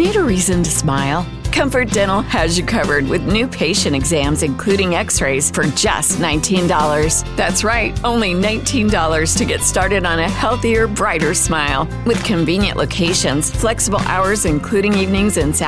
Need a reason to smile? Comfort Dental has you covered with new patient exams, including x-rays, for just $19. That's right, only $19 to get started on a healthier, brighter smile. With convenient locations, flexible hours, including evenings and Saturdays,